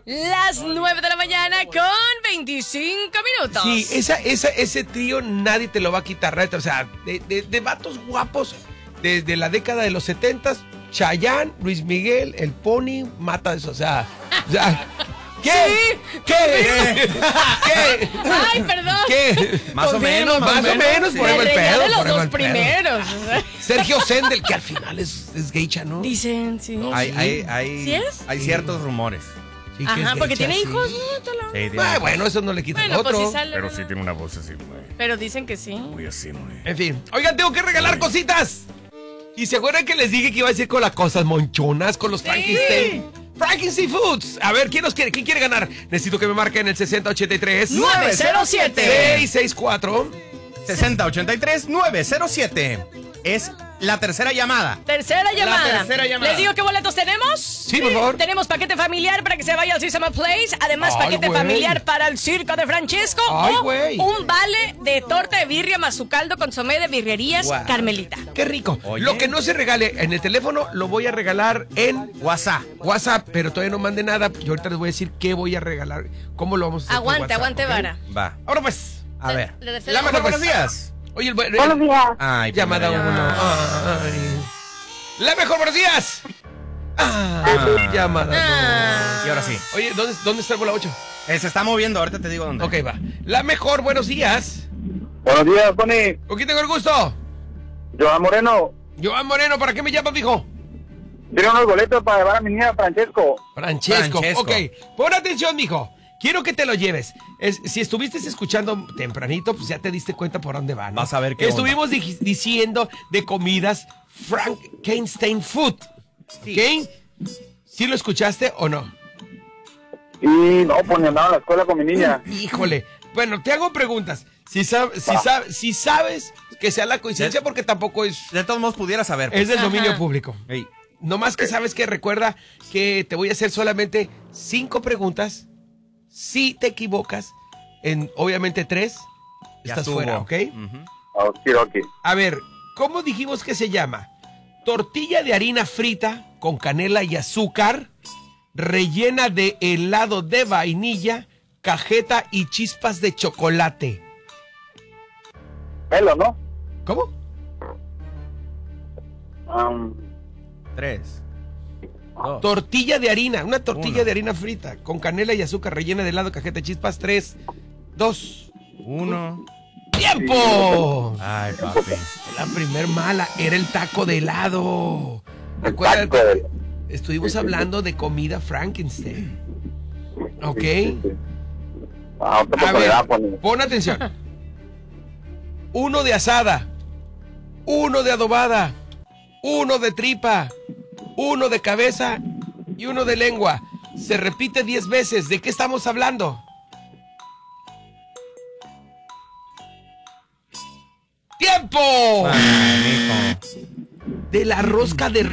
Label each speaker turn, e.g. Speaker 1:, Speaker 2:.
Speaker 1: Las 9 de la mañana con 25 minutos.
Speaker 2: Sí, ese trío nadie te lo va a quitar, ¿right? O sea, de vatos guapos desde la década de los 70s, Chayanne, Luis Miguel, El Pony, mata eso, o sea, ¿qué?
Speaker 1: Sí,
Speaker 2: ¿Qué? ¿Qué?
Speaker 1: Ay, perdón.
Speaker 2: ¿Qué?
Speaker 3: Más o menos,
Speaker 2: por ahí va el
Speaker 1: Me reía
Speaker 2: pedo,
Speaker 1: de los
Speaker 2: por ahí va
Speaker 1: dos
Speaker 2: el pedo.
Speaker 1: primeros.
Speaker 2: Sergio Sendel, que al final es gaycha, ¿no?
Speaker 1: Dicen, sí. ¿Sí es?
Speaker 3: Hay ciertos rumores.
Speaker 2: Sí, que
Speaker 1: Ajá,
Speaker 2: es
Speaker 1: porque
Speaker 2: gaycha,
Speaker 1: tiene
Speaker 2: sí.
Speaker 1: hijos, ¿no?
Speaker 3: Sí, tiene
Speaker 2: Ah,
Speaker 3: una
Speaker 2: bueno, eso no le quita
Speaker 1: Bueno,
Speaker 2: el otro.
Speaker 1: pues sí sale.
Speaker 3: pero
Speaker 1: ¿verdad?
Speaker 3: sí tiene una voz así, muy,
Speaker 1: Pero dicen que sí.
Speaker 3: muy así, muy.
Speaker 2: En fin, oigan, tengo que regalar cositas. Y se acuerdan que les dije que iba a decir con las cosas monchonas, con los Frankenstein. Frankenstein Foods. A ver, ¿quién quiere ganar? Necesito que me marquen el 6083
Speaker 1: 907
Speaker 2: 664
Speaker 3: 6083-907. Es la tercera llamada.
Speaker 1: Tercera llamada.
Speaker 3: tercera llamada.
Speaker 1: ¿Les digo qué boletos tenemos?
Speaker 2: Sí, por favor.
Speaker 1: Tenemos paquete familiar para que se vaya al Sisama Place. Además,
Speaker 2: Ay,
Speaker 1: paquete
Speaker 2: güey.
Speaker 1: familiar para el circo de Francesco.
Speaker 2: Ay,
Speaker 1: o
Speaker 2: güey.
Speaker 1: un vale de torta de birria más su caldo consomé de birrerías
Speaker 3: Guau.
Speaker 1: Carmelita.
Speaker 2: Qué rico.
Speaker 3: Oye.
Speaker 2: Lo que no se regale en el teléfono lo voy a regalar en
Speaker 3: WhatsApp.
Speaker 2: WhatsApp, pero todavía no mande nada. Yo ahorita les voy a decir qué voy a regalar, cómo lo vamos a hacer. por WhatsApp,
Speaker 1: Aguante,
Speaker 2: ¿ok?
Speaker 1: vara.
Speaker 3: Va.
Speaker 2: Ahora pues.
Speaker 3: A ver.
Speaker 1: Le tercera
Speaker 3: La mejor,
Speaker 1: llamada.
Speaker 3: buenos días.
Speaker 2: Oye,
Speaker 4: Buenos días.
Speaker 3: Ay,
Speaker 2: llamada
Speaker 3: primera
Speaker 2: uno.
Speaker 3: llamada.
Speaker 2: Ay. La mejor, buenos días. Llamada
Speaker 1: Ah.
Speaker 3: Y ahora sí.
Speaker 2: dos. Oye, ¿dónde está el bola 8?
Speaker 3: Se está moviendo, ahorita te digo dónde.
Speaker 2: Ok, va. La mejor, buenos días.
Speaker 4: Buenos días, Tony.
Speaker 2: ¿Con quién tengo el gusto?
Speaker 4: Joan Moreno.
Speaker 2: Joan Moreno, ¿para qué me llamas, mijo?
Speaker 4: Tiene unos boletos para llevar a mi niña Francesco.
Speaker 2: Francesco.
Speaker 3: Francesco.
Speaker 2: Ok, pon atención, mijo. Quiero que te lo lleves. Si estuviste escuchando tempranito, pues ya te diste cuenta por dónde van.
Speaker 3: Vas a ver qué
Speaker 2: Estuvimos diciendo de comidas Frankenstein Food. ¿Ok? ¿Sí lo escuchaste o no?
Speaker 4: Y no, pues me andaba a la escuela con mi niña.
Speaker 2: Híjole. Bueno, te hago preguntas. Si sabes que sea la coincidencia, porque tampoco es
Speaker 3: De todos modos pudiera saber.
Speaker 2: del
Speaker 1: Ajá.
Speaker 2: dominio público.
Speaker 3: Ey,
Speaker 2: No más que sabes que recuerda que te voy a hacer solamente 5 preguntas. Si te equivocas, en obviamente 3,
Speaker 3: ya
Speaker 2: estás
Speaker 3: estuvo.
Speaker 2: fuera, ¿ok?
Speaker 4: Ok.
Speaker 2: A ver, ¿cómo dijimos que se llama? Tortilla de harina frita con canela y azúcar, rellena de helado de vainilla, cajeta y chispas de chocolate.
Speaker 4: Melo, ¿no?
Speaker 2: ¿Cómo?
Speaker 3: 3, 2.
Speaker 2: Tortilla de harina, una tortilla
Speaker 3: Uno.
Speaker 2: de harina frita con canela y azúcar, rellena de helado, cajeta y chispas. 3, 2,
Speaker 3: 1.
Speaker 2: ¡tiempo!
Speaker 3: Ay, papi.
Speaker 2: La primer mala era el taco de helado.
Speaker 4: Taco
Speaker 2: Acuérdate,
Speaker 4: de-
Speaker 2: estuvimos hablando de comida Frankenstein. ¿Ok?
Speaker 4: Ahorita
Speaker 2: A
Speaker 4: me
Speaker 2: ver,
Speaker 4: da, Tony.
Speaker 2: pon atención. 1 de asada, 1 de adobada, 1 de tripa, 1 de cabeza y 1 de lengua. Se repite 10 veces. ¿De qué estamos hablando? ¡Tiempo!
Speaker 3: Ay, mijo.
Speaker 2: De la rosca de